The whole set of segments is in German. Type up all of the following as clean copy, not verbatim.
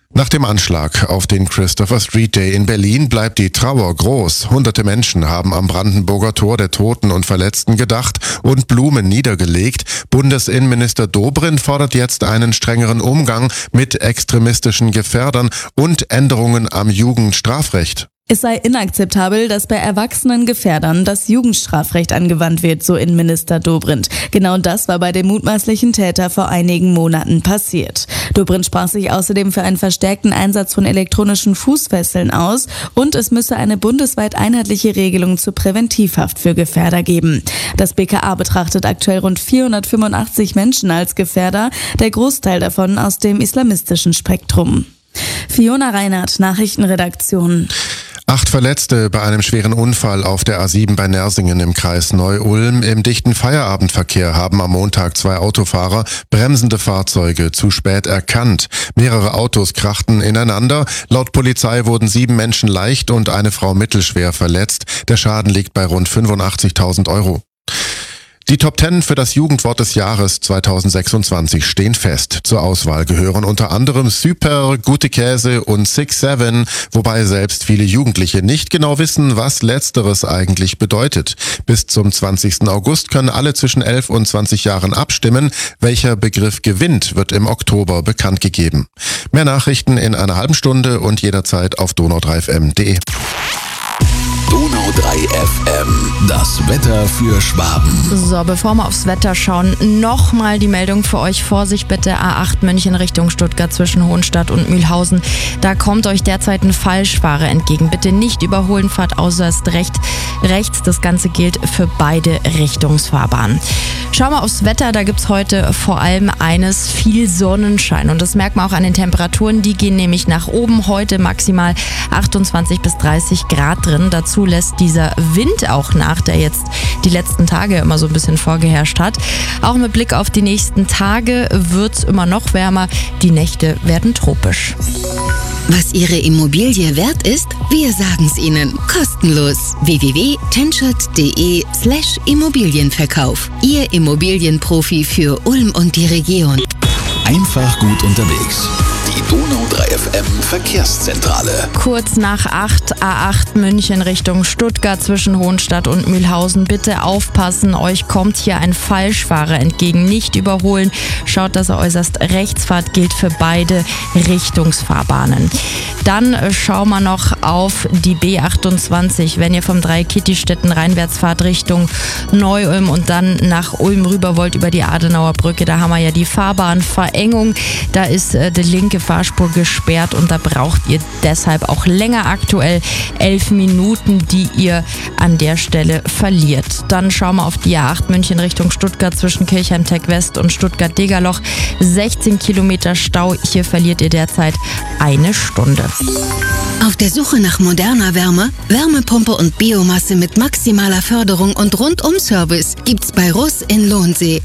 Nach dem Anschlag auf den Christopher Street Day in Berlin bleibt die Trauer groß. Hunderte Menschen haben am Brandenburger Tor der Toten und Verletzten gedacht und Blumen niedergelegt. Bundesinnenminister Dobrindt fordert jetzt einen strengeren Umgang mit extremistischen Gefährdern und Änderungen am Jugendstrafrecht. Es sei inakzeptabel, dass bei erwachsenen Gefährdern das Jugendstrafrecht angewandt wird, so Innenminister Dobrindt. Genau das war bei dem mutmaßlichen Täter vor einigen Monaten passiert. Dobrindt sprach sich außerdem für einen verstärkten Einsatz von elektronischen Fußfesseln aus und es müsse eine bundesweit einheitliche Regelung zur Präventivhaft für Gefährder geben. Das BKA betrachtet aktuell rund 485 Menschen als Gefährder, der Großteil davon aus dem islamistischen Spektrum. Fiona Reinhardt, Nachrichtenredaktion. 8 Verletzte bei einem schweren Unfall auf der A7 bei Nersingen im Kreis Neu-Ulm. Im dichten Feierabendverkehr haben am Montag 2 Autofahrer bremsende Fahrzeuge zu spät erkannt. Mehrere Autos krachten ineinander. Laut Polizei wurden 7 Menschen leicht und eine Frau mittelschwer verletzt. Der Schaden liegt bei rund 85.000 €. Die Top 10 für das Jugendwort des Jahres 2026 stehen fest. Zur Auswahl gehören unter anderem Super, Gute Käse und 6-7, wobei selbst viele Jugendliche nicht genau wissen, was Letzteres eigentlich bedeutet. Bis zum 20. August können alle zwischen 11 und 20 Jahren abstimmen. Welcher Begriff gewinnt, wird im Oktober bekannt gegeben. Mehr Nachrichten in einer halben Stunde und jederzeit auf donau3fm.de. Donau 3 FM, das Wetter für Schwaben. So, bevor wir aufs Wetter schauen, nochmal die Meldung für euch. Vorsicht bitte, A8 München Richtung Stuttgart zwischen Hohenstadt und Mühlhausen. Da kommt euch derzeit ein Falschfahrer entgegen. Bitte nicht überholen, fahrt äußerst rechts. Das Ganze gilt für beide Richtungsfahrbahnen. Schauen wir aufs Wetter, da gibt's heute vor allem eines, viel Sonnenschein. Und das merkt man auch an den Temperaturen, die gehen nämlich nach oben. Heute maximal 28 bis 30 Grad drin. Dazu lässt dieser Wind auch nach, der jetzt die letzten Tage immer so ein bisschen vorgeherrscht hat. Auch mit Blick auf die nächsten Tage wird's immer noch wärmer. Die Nächte werden tropisch. Was Ihre Immobilie wert ist, wir sagen's Ihnen. Kostenlos. www.tenschert.de/Immobilienverkauf. Ihr Immobilienprofi für Ulm und die Region. Einfach gut unterwegs. Die Donau 3 FM Verkehrszentrale. Kurz nach 8, A8 München Richtung Stuttgart zwischen Hohenstadt und Mühlhausen. Bitte aufpassen, euch kommt hier ein Falschfahrer entgegen. Nicht überholen. Schaut, dass ihr äußerst rechts fahrt, gilt für beide Richtungsfahrbahnen. Dann schauen wir noch auf die B28. Wenn ihr vom Dreikittistetten reinwärts fahrt Richtung Neu-Ulm und dann nach Ulm rüber wollt über die Adenauer Brücke, da haben wir ja die Fahrbahnverengung. Da ist die linke Fahrspur gesperrt und da braucht ihr deshalb auch länger, aktuell 11 Minuten, die ihr an der Stelle verliert. Dann schauen wir auf die A8 München Richtung Stuttgart zwischen Kirchheim-Tech West und Stuttgart-Degerloch. 16 Kilometer Stau, hier verliert ihr derzeit 1 Stunde. Auf der Suche nach moderner Wärme, Wärmepumpe und Biomasse mit maximaler Förderung und Rundum-Service gibt's bei Russ in Lohnsee.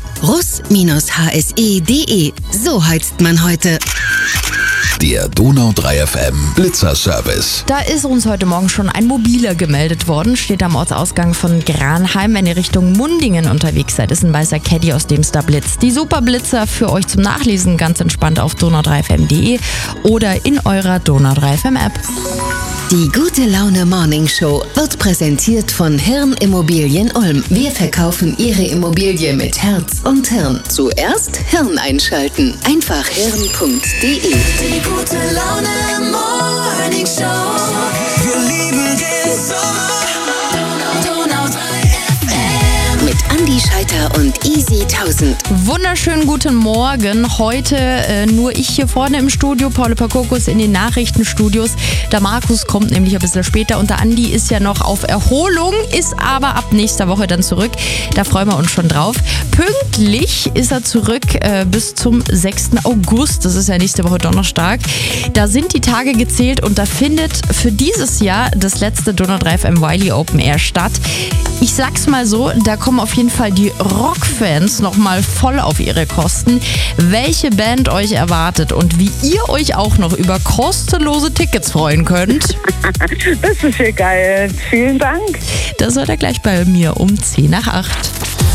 Russ-hse.de. So heizt man heute. Der Donau 3 FM Blitzerservice. Da ist uns heute Morgen schon ein Mobiler gemeldet worden. Steht am Ortsausgang von Granheim. Wenn ihr Richtung Mundingen unterwegs seid, ist ein weißer Caddy, aus dem es da blitzt. Die Superblitzer für euch zum Nachlesen ganz entspannt auf donau3fm.de oder in eurer Donau 3 FM App. Die Gute Laune Morning Show wird präsentiert von Hirn Immobilien Ulm. Wir verkaufen Ihre Immobilie mit Herz und Hirn. Zuerst Hirn einschalten. Einfach hirn.de. Die Gute Laune Morning Show. Wir lieben den Sommer. Donau 3 FM. Mit Andi Scheiter und Easy 1000. Wunderschönen guten Morgen. Heute nur ich hier vorne im Studio, Paul Pakokus in den Nachrichtenstudios. Der Markus kommt nämlich ein bisschen später und der Andi ist ja noch auf Erholung, ist aber ab nächster Woche dann zurück. Da freuen wir uns schon drauf. Pünktlich ist er zurück bis zum 6. August. Das ist ja nächste Woche Donnerstag. Da sind die Tage gezählt und da findet für dieses Jahr das letzte Donau 3 FM Wiley Open Air statt. Ich sag's mal so, da kommen auf jeden Fall die Rockfans nochmal voll auf ihre Kosten. Welche Band euch erwartet und wie ihr euch auch noch über kostenlose Tickets freuen könnt. Das ist ja geil. Vielen Dank. Das hört ihr gleich bei mir um 7:50.